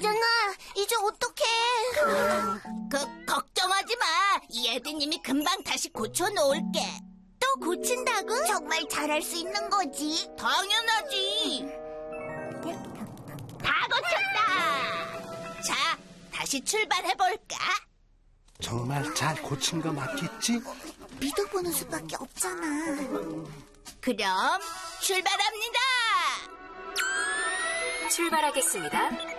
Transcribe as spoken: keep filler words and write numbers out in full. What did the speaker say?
고쳤잖아. 이제 어떡해. 그, 걱정하지 마. 이 에드님이 금방 다시 고쳐놓을게. 또 고친다고? 정말 잘할 수 있는 거지? 당연하지. 다 고쳤다. 자, 다시 출발해볼까? 정말 잘 고친 거 맞겠지? 믿어보는 수밖에 없잖아. 그럼 출발합니다. 출발하겠습니다.